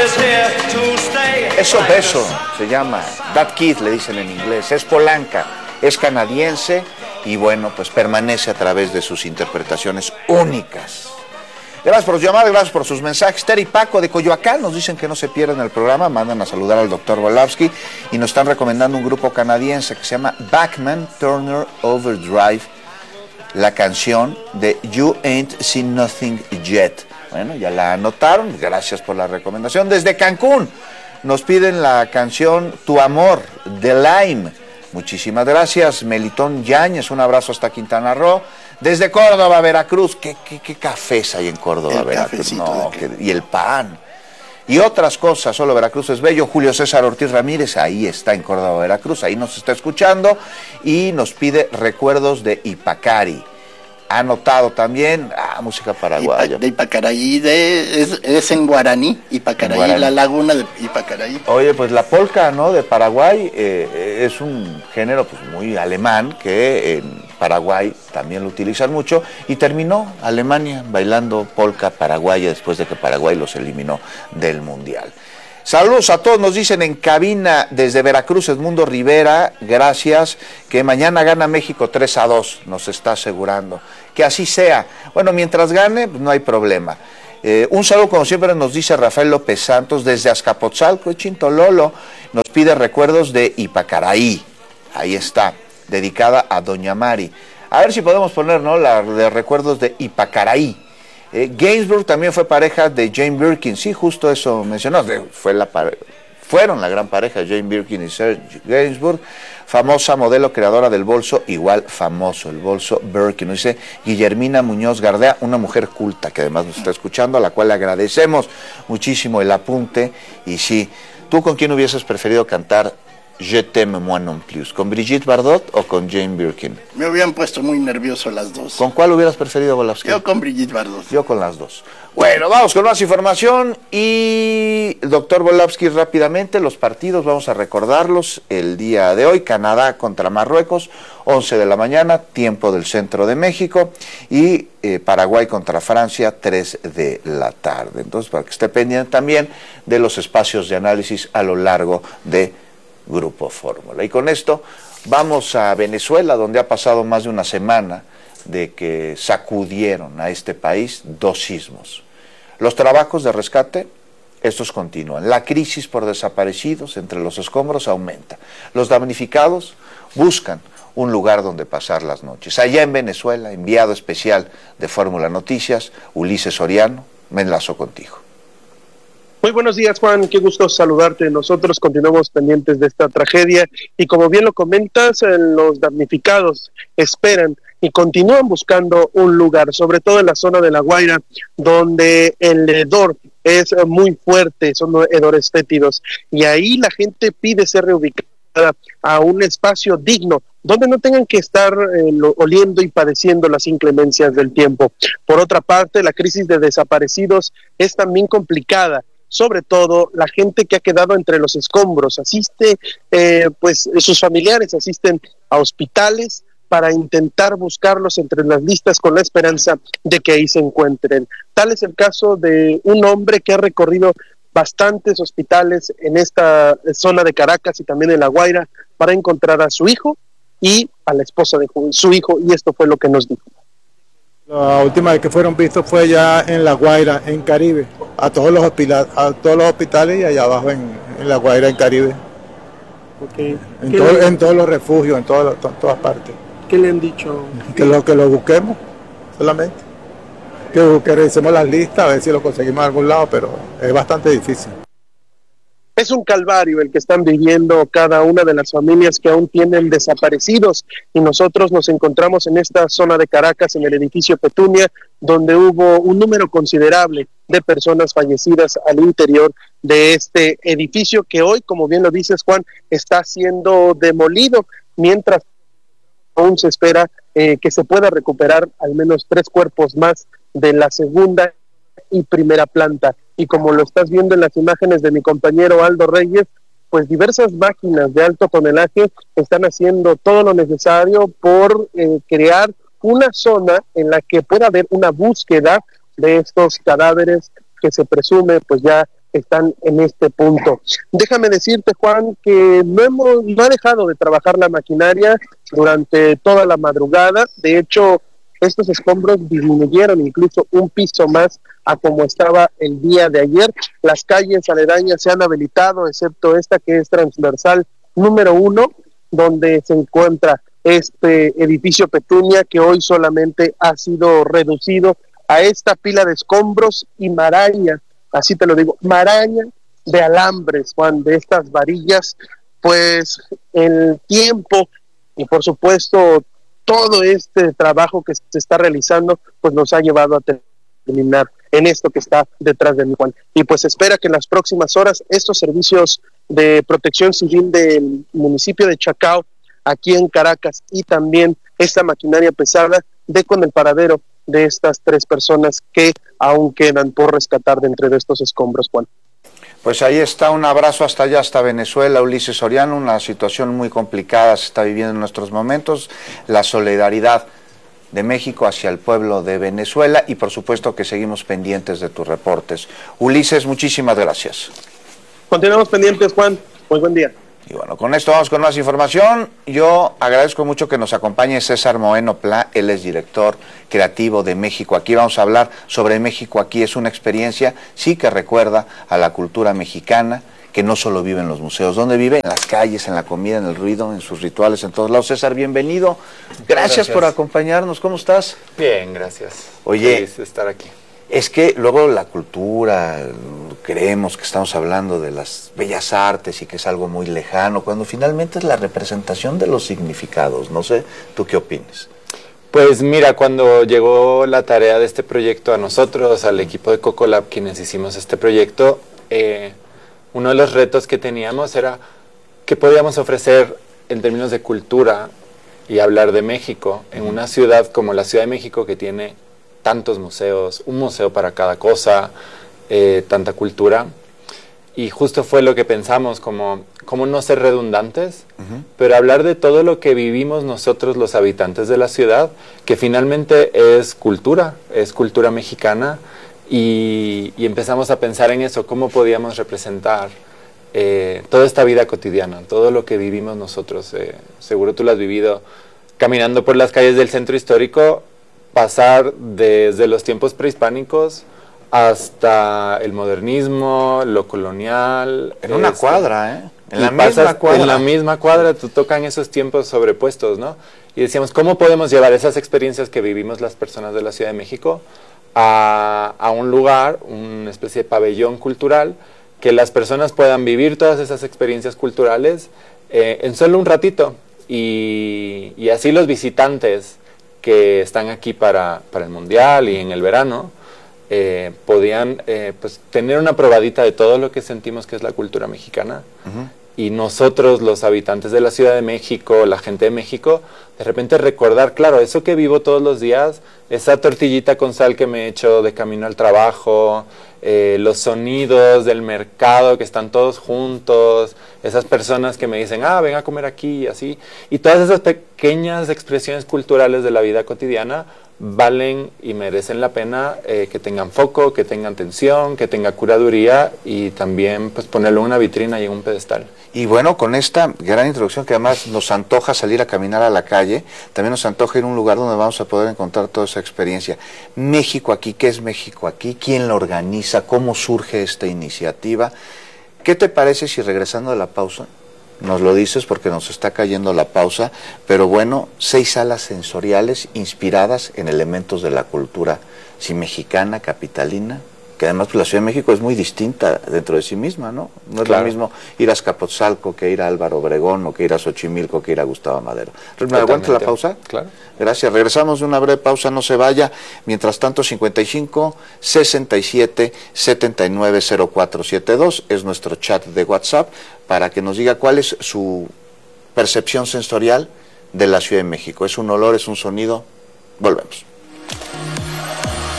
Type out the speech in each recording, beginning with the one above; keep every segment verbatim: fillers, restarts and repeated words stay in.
Eso beso se llama, That Kid le dicen en inglés, es polanca, es canadiense y bueno, pues permanece a través de sus interpretaciones únicas. Gracias por sus llamadas, gracias por sus mensajes. Terry y Paco de Coyoacán nos dicen que no se pierdan el programa, mandan a saludar al doctor Volavsky y nos están recomendando un grupo canadiense que se llama Bachman Turner Overdrive, la canción de You Ain't Seen Nothing Yet. Bueno, ya la anotaron, gracias por la recomendación. Desde Cancún nos piden la canción Tu Amor, de Lime. Muchísimas gracias, Melitón Yáñez, un abrazo hasta Quintana Roo. Desde Córdoba, Veracruz, ¿qué, qué, qué cafés hay en Córdoba, el Veracruz? No, que, y el pan. Y otras cosas, solo Veracruz es bello. Julio César Ortiz Ramírez, ahí está en Córdoba, Veracruz, ahí nos está escuchando y nos pide recuerdos de Ipacari. Ha anotado también, ah, música paraguaya. De Ipacaraí, de, es, es en guaraní, Ipacaraí, guaraní. La laguna de Ipacaraí. Oye, pues la polca, ¿no?, de Paraguay eh, es un género pues muy alemán que en Paraguay también lo utilizan mucho y terminó Alemania bailando polca paraguaya después de que Paraguay los eliminó del Mundial. Saludos a todos, nos dicen en cabina desde Veracruz, Edmundo Rivera, gracias, que mañana gana México tres a dos, nos está asegurando, que así sea. Bueno, mientras gane, no hay problema. Eh, un saludo, como siempre, nos dice Rafael López Santos, desde Azcapotzalco, Chintololo, nos pide recuerdos de Ipacaraí, ahí está, dedicada a Doña Mari. A ver si podemos poner, ¿no?, la de recuerdos de Ipacaraí. Eh, Gainsbourg también fue pareja de Jane Birkin, sí, justo eso mencionó, fue la pare... fueron la gran pareja Jane Birkin y Serge Gainsbourg, famosa modelo creadora del bolso, igual famoso, el bolso Birkin, nos dice Guillermina Muñoz Gardea, una mujer culta que además nos está escuchando, a la cual le agradecemos muchísimo el apunte, y sí, ¿tú con quién hubieses preferido cantar Je t'aime moi non plus? ¿Con Brigitte Bardot o con Jane Birkin? Me hubieran puesto muy nervioso las dos. ¿Con cuál hubieras preferido, Volavsky? Yo con Brigitte Bardot. Yo con las dos. Bueno, vamos con más información y doctor Volavsky, rápidamente los partidos, vamos a recordarlos el día de hoy. Canadá contra Marruecos, once de la mañana, tiempo del centro de México, y eh, Paraguay contra Francia, tres de la tarde. Entonces, para que esté pendiente también de los espacios de análisis a lo largo de Grupo Fórmula. Y con esto vamos a Venezuela, donde ha pasado más de una semana de que sacudieron a este país dos sismos. Los trabajos de rescate, estos continúan. La crisis por desaparecidos entre los escombros aumenta. Los damnificados buscan un lugar donde pasar las noches. Allá en Venezuela, enviado especial de Fórmula Noticias, Ulises Soriano, me enlazo contigo. Muy buenos días, Juan, qué gusto saludarte. Nosotros continuamos pendientes de esta tragedia y como bien lo comentas, los damnificados esperan y continúan buscando un lugar, sobre todo en la zona de La Guaira, donde el hedor es muy fuerte, son hedores fétidos, y ahí la gente pide ser reubicada a un espacio digno, donde no tengan que estar eh, oliendo y padeciendo las inclemencias del tiempo. Por otra parte, la crisis de desaparecidos es también complicada, sobre todo la gente que ha quedado entre los escombros, asiste, eh, pues sus familiares asisten a hospitales para intentar buscarlos entre las listas con la esperanza de que ahí se encuentren. Tal es el caso de un hombre que ha recorrido bastantes hospitales en esta zona de Caracas y también en La Guaira para encontrar a su hijo y a la esposa de su hijo, y esto fue lo que nos dijo. La última vez que fueron vistos fue ya en La Guaira, en Caribe, a todos los hospitales, a todos los hospitales y allá abajo en, en La Guaira, en Caribe. Okay. En, todo, le... en todos los refugios, en todas, to, todas partes. ¿Qué le han dicho? Que lo que lo busquemos, solamente. Que, que revisemos las listas, a ver si lo conseguimos en algún lado, pero es bastante difícil. Es un calvario el que están viviendo cada una de las familias que aún tienen desaparecidos, y nosotros nos encontramos en esta zona de Caracas, en el edificio Petunia, donde hubo un número considerable de personas fallecidas al interior de este edificio que hoy, como bien lo dices, Juan, está siendo demolido, mientras aún se espera eh, que se pueda recuperar al menos tres cuerpos más de la segunda y primera planta. Y como lo estás viendo en las imágenes de mi compañero Aldo Reyes, pues diversas máquinas de alto tonelaje están haciendo todo lo necesario por eh, crear una zona en la que pueda haber una búsqueda de estos cadáveres que se presume pues ya están en este punto. Déjame decirte, Juan, que no hemos, no ha dejado de trabajar la maquinaria durante toda la madrugada. De hecho, estos escombros disminuyeron incluso un piso más a como estaba el día de ayer. Las calles aledañas se han habilitado, excepto esta que es transversal número uno, donde se encuentra este edificio Petunia, que hoy solamente ha sido reducido a esta pila de escombros y maraña, así te lo digo, maraña de alambres, Juan, de estas varillas. Pues el tiempo y por supuesto todo este trabajo que se está realizando, pues nos ha llevado a terminar en esto que está detrás de mí, Juan. Y pues espera que en las próximas horas estos servicios de protección civil del municipio de Chacao, aquí en Caracas, y también esta maquinaria pesada, dé con el paradero de estas tres personas que aún quedan por rescatar de entre de estos escombros, Juan. Pues ahí está, un abrazo hasta allá, hasta Venezuela, Ulises Soriano. Una situación muy complicada se está viviendo en nuestros momentos, la solidaridad de México hacia el pueblo de Venezuela, y por supuesto que seguimos pendientes de tus reportes. Ulises, muchísimas gracias. Continuamos pendientes, Juan. Muy buen día. Y bueno, con esto vamos con más información. Yo agradezco mucho que nos acompañe César Moeno Pla, él es director creativo de México Aquí. Vamos a hablar sobre México Aquí. Es una experiencia, sí, que recuerda a la cultura mexicana, que no solo vive en los museos, donde vive en las calles, en la comida, en el ruido, en sus rituales, en todos lados. César, bienvenido. Gracias, gracias por acompañarnos. ¿Cómo estás? Bien, gracias. Oye, feliz de estar aquí. Es que luego la cultura, creemos que estamos hablando de las bellas artes y que es algo muy lejano, cuando finalmente es la representación de los significados. No sé, ¿tú qué opinas? Pues mira, cuando llegó la tarea de este proyecto a nosotros, al equipo de Cocolab, quienes hicimos este proyecto, eh, uno de los retos que teníamos era qué podíamos ofrecer en términos de cultura y hablar de México en una ciudad como la Ciudad de México, que tiene tantos museos, un museo para cada cosa, eh, tanta cultura. Y justo fue lo que pensamos, como, como no ser redundantes, uh-huh. pero hablar de todo lo que vivimos nosotros los habitantes de la ciudad, que finalmente es cultura, es cultura mexicana, y, y empezamos a pensar en eso, cómo podíamos representar eh, toda esta vida cotidiana, todo lo que vivimos nosotros. Eh, seguro tú lo has vivido caminando por las calles del centro histórico, pasar desde los tiempos prehispánicos hasta el modernismo, lo colonial. En una este, cuadra, ¿eh? En la pasas, misma cuadra. En la misma cuadra, te tocan esos tiempos sobrepuestos, ¿no? Y decíamos, ¿cómo podemos llevar esas experiencias que vivimos las personas de la Ciudad de México a, a un lugar, una especie de pabellón cultural, que las personas puedan vivir todas esas experiencias culturales eh, en solo un ratito? Y, y así los visitantes que están aquí para, para el Mundial y en el verano, eh, podían eh, pues, tener una probadita de todo lo que sentimos que es la cultura mexicana. Uh-huh. Y nosotros, los habitantes de la Ciudad de México, la gente de México, de repente recordar, claro, eso que vivo todos los días, esa tortillita con sal que me echo de camino al trabajo, eh, los sonidos del mercado que están todos juntos, esas personas que me dicen, ah, ven a comer aquí, y así. Y todas esas pequeñas expresiones culturales de la vida cotidiana valen y merecen la pena eh, que tengan foco, que tengan atención, que tenga curaduría, y también pues ponerlo en una vitrina y en un pedestal. Y bueno, con esta gran introducción, que además nos antoja salir a caminar a la calle, también nos antoja ir a un lugar donde vamos a poder encontrar toda esa experiencia. México Aquí, ¿qué es México Aquí? ¿Quién lo organiza? ¿Cómo surge esta iniciativa? ¿Qué te parece si, regresando de la pausa, nos lo dices, porque nos está cayendo la pausa, pero bueno, seis salas sensoriales inspiradas en elementos de la cultura, sí, mexicana, capitalina, que además pues, la Ciudad de México es muy distinta dentro de sí misma, ¿no? No es claro. Lo mismo ir a Azcapotzalco que ir a Álvaro Obregón, o que ir a Xochimilco, que ir a Gustavo Madero. ¿Me aguantas la pausa? Claro. Gracias, regresamos de una breve pausa, no se vaya. Mientras tanto, cincuenta y cinco, sesenta y siete, setenta y nueve, cero cuatro setenta y dos es nuestro chat de WhatsApp, para que nos diga cuál es su percepción sensorial de la Ciudad de México. ¿Es un olor, es un sonido? Volvemos.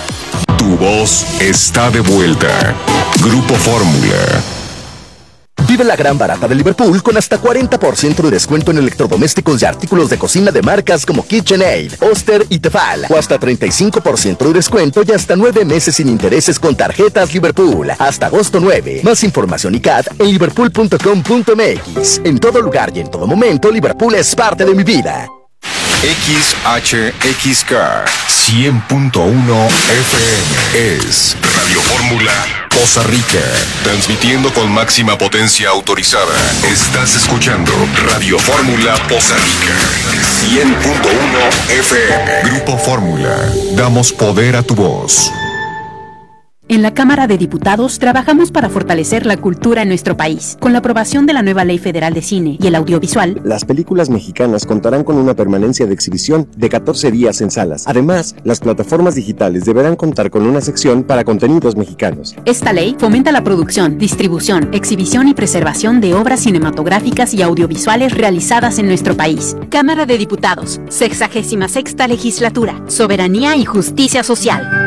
Tu voz está de vuelta. Grupo Fórmula. Vive la gran barata de Liverpool con hasta cuarenta por ciento de descuento en electrodomésticos y artículos de cocina de marcas como KitchenAid, Oster y Tefal. O hasta treinta y cinco por ciento de descuento y hasta nueve meses sin intereses con tarjetas Liverpool. Hasta agosto nueve. Más información y C A D en liverpool punto com punto m x. En todo lugar y en todo momento, Liverpool es parte de mi vida. X H X K cien punto uno F M es Radio Fórmula Poza Rica, transmitiendo con máxima potencia autorizada. Estás escuchando Radio Fórmula Poza Rica cien punto uno F M. Grupo Fórmula, damos poder a tu voz. En la Cámara de Diputados trabajamos para fortalecer la cultura en nuestro país. Con la aprobación de la nueva Ley Federal de Cine y el Audiovisual, las películas mexicanas contarán con una permanencia de exhibición de catorce días en salas. Además, las plataformas digitales deberán contar con una sección para contenidos mexicanos. Esta ley fomenta la producción, distribución, exhibición y preservación de obras cinematográficas y audiovisuales realizadas en nuestro país. Cámara de Diputados, sexagésima sexta Legislatura, Soberanía y Justicia Social.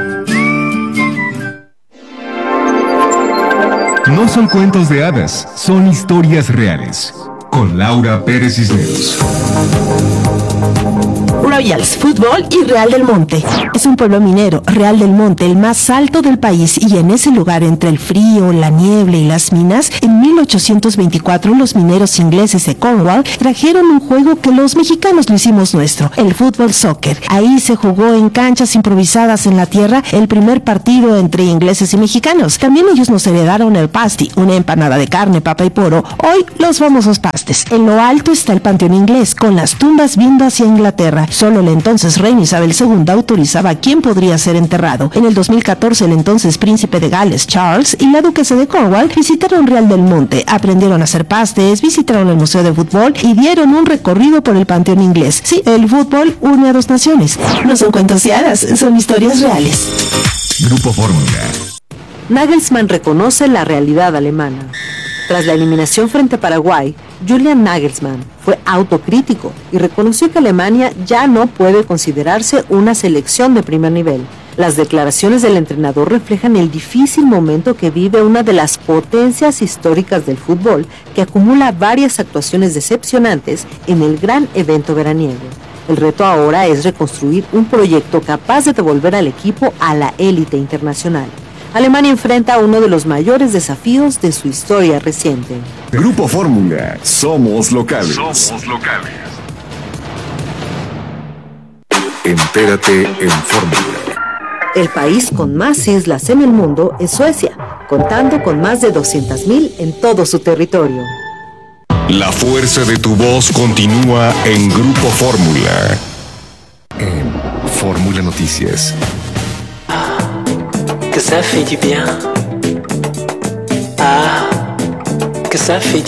No son cuentos de hadas, son historias reales. Con Laura Pérez Cisneros. Royals Fútbol y Real del Monte. Es un pueblo minero, Real del Monte, el más alto del país, y en ese lugar, entre el frío, la niebla y las minas, en mil ochocientos veinticuatro los mineros ingleses de Cornwall trajeron un juego que los mexicanos lo hicimos nuestro, el fútbol soccer. Ahí se jugó en canchas improvisadas en la tierra el primer partido entre ingleses y mexicanos. También ellos nos heredaron el pasty, una empanada de carne, papa y poro, hoy los famosos pastes. En lo alto está el panteón inglés, con las tumbas viendo hacia Inglaterra. Solo la entonces reina Isabel segunda autorizaba a quién podría ser enterrado. En el dos mil catorce, el entonces príncipe de Gales, Charles, y la duquesa de Cornwall visitaron Real del Monte, aprendieron a hacer pastes, visitaron el museo de fútbol y dieron un recorrido por el panteón inglés. Sí, el fútbol une a dos naciones. No son cuentos y hadas, son historias reales. Grupo Fórmula. Nagelsmann reconoce la realidad alemana. Tras la eliminación frente a Paraguay, Julian Nagelsmann fue autocrítico y reconoció que Alemania ya no puede considerarse una selección de primer nivel. Las declaraciones del entrenador reflejan el difícil momento que vive una de las potencias históricas del fútbol, que acumula varias actuaciones decepcionantes en el gran evento veraniego. El reto ahora es reconstruir un proyecto capaz de devolver al equipo a la élite internacional. Alemania enfrenta uno de los mayores desafíos de su historia reciente. Grupo Fórmula, somos locales. Somos locales. Entérate en Fórmula. El país con más islas en el mundo es Suecia, contando con más de doscientas mil en todo su territorio. La fuerza de tu voz continúa en Grupo Fórmula. En Fórmula Noticias. Que ça fait du bien. Ah, que ça fait